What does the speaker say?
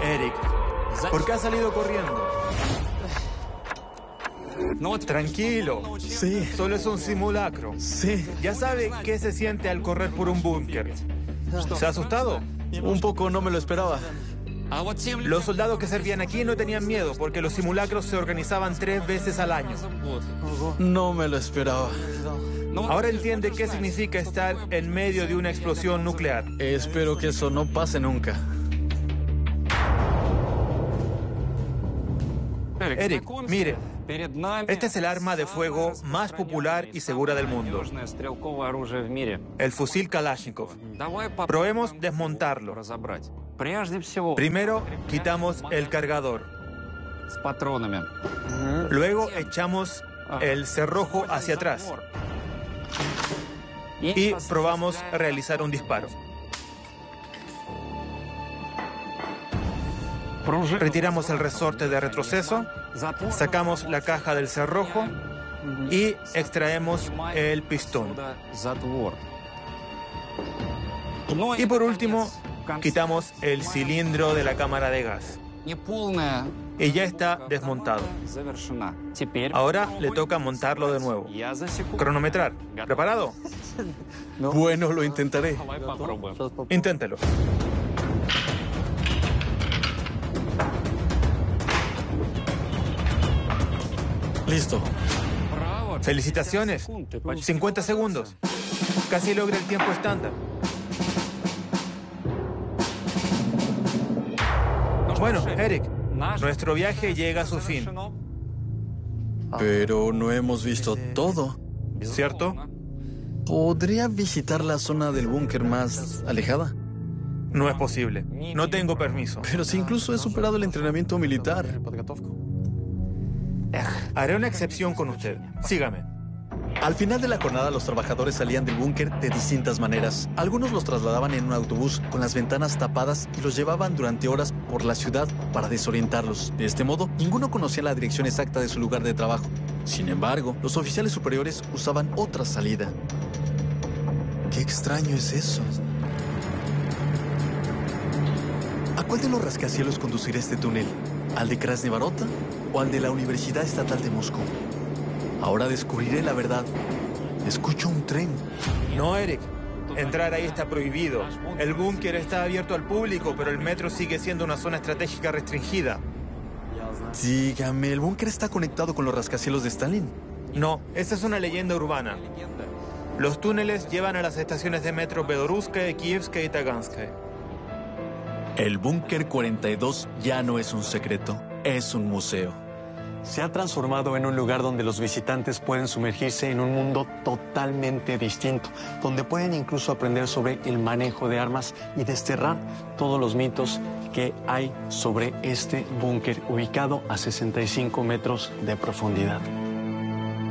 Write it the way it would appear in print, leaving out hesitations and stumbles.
Eric, ¿por qué has salido corriendo? Tranquilo. Sí, Solo es un simulacro. sí. Ya sabe qué se siente al correr por un búnker. ¿Se ha asustado? Un poco no me lo esperaba. Los soldados que servían aquí no tenían miedo porque los simulacros se organizaban 3 veces al año. No me lo esperaba. Ahora entiende qué significa estar en medio de una explosión nuclear. Espero que eso no pase nunca. Eric, mire, este es el arma de fuego más popular y segura del mundo. El fusil Kalashnikov. Probemos desmontarlo. Primero, quitamos el cargador. Luego, echamos el cerrojo hacia atrás. Y probamos realizar un disparo. Retiramos el resorte de retroceso, sacamos la caja del cerrojo y extraemos el pistón. Y por último, quitamos el cilindro de la cámara de gas. Y ya está desmontado. Ahora le toca montarlo de nuevo. Cronometrar. ¿Preparado? Bueno, lo intentaré. Inténtelo. Listo. Felicitaciones. 50 segundos. Casi logra el tiempo estándar. Bueno, Eric, nuestro viaje llega a su fin. Pero no hemos visto todo. ¿Cierto? ¿Podría visitar la zona del búnker más alejada? No es posible. No tengo permiso. Pero si incluso he superado el entrenamiento militar. Haré una excepción con usted. Sígame. Al final de la jornada, los trabajadores salían del búnker de distintas maneras. Algunos los trasladaban en un autobús con las ventanas tapadas y los llevaban durante horas por la ciudad para desorientarlos. De este modo, ninguno conocía la dirección exacta de su lugar de trabajo. Sin embargo, los oficiales superiores usaban otra salida. Qué extraño es eso. ¿A cuál de los rascacielos conducirá este túnel? ¿Al de Krasny Varota o al de la Universidad Estatal de Moscú? Ahora descubriré la verdad. Escucho un tren. No, Eric. Entrar ahí está prohibido. El búnker está abierto al público, pero el metro sigue siendo una zona estratégica restringida. Dígame, ¿el búnker está conectado con los rascacielos de Stalin? No, esa es una leyenda urbana. Los túneles llevan a las estaciones de metro Beloruskaya, Kievskaya y Taganskaya. El búnker 42 ya no es un secreto, es un museo. Se ha transformado en un lugar donde los visitantes pueden sumergirse en un mundo totalmente distinto, donde pueden incluso aprender sobre el manejo de armas y desterrar todos los mitos que hay sobre este búnker ubicado a 65 metros de profundidad.